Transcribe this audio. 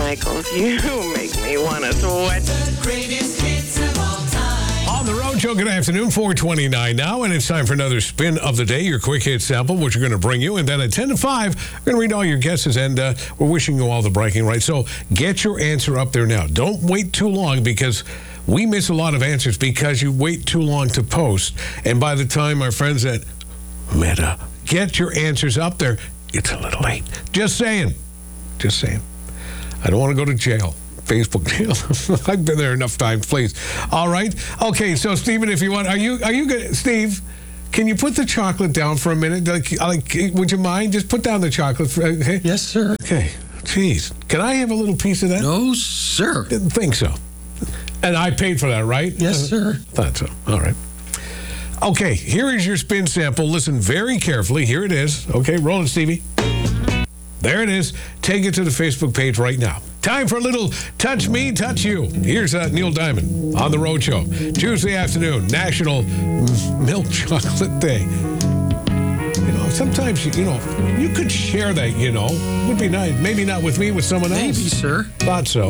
Michaels. You make me want to sweat. The greatest hits of all time. On the Road Show, good afternoon, 4:29 now, and it's time for another spin of the day, your quick hit sample, which we're going to bring you. And then at 10 to 5, we're going to read all your guesses, and we're wishing you all the bragging rights. So get your answer up there now. Don't wait too long, because we miss a lot of answers because you wait too long to post. And by the time our friends at Meta get your answers up there, it's a little late. Just saying. Just saying. I don't want to go to jail. Facebook jail. I've been there enough times, please. All right. Okay, so Stephen, if you want, are you good? Steve, can you put the chocolate down for a minute? Like, would you mind? Just put down the chocolate. Okay? Yes, sir. Okay. Jeez. Can I have a little piece of that? No, sir. Didn't think so. And I paid for that, right? Yes, sir. Thought so. All right. Okay, here is your spin sample. Listen very carefully. Here it is. Okay, roll it, Stevie. There it is. Take it to the Facebook page right now. Time for a little Touch Me, Touch You. Here's Neil Diamond on The Road Show. Tuesday afternoon, National Milk Chocolate Day. You know, sometimes, you could share that, Would be nice. Maybe not with me, with someone else. Maybe, sir. Thought so.